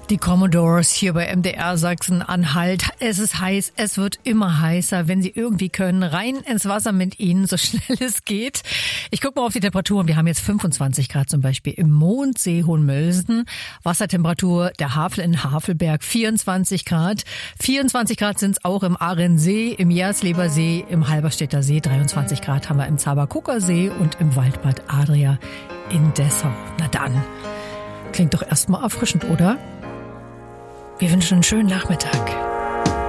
Die Commodores hier bei MDR Sachsen-Anhalt. Es ist heiß, es wird immer heißer. Wenn Sie irgendwie können, rein ins Wasser mit Ihnen, so schnell es geht. Ich gucke mal auf die Temperaturen. Wir haben jetzt 25 Grad zum Beispiel im Mondsee Hohenmölsen. Wassertemperatur der Havel in Havelberg 24 Grad. 24 Grad sind es auch im Ahrensee, im Jersleber See, im Halberstädter See. 23 Grad haben wir im Zaberkucker See und im Waldbad Adria in Dessau. Na dann, klingt doch erstmal erfrischend, oder? Wir wünschen einen schönen Nachmittag.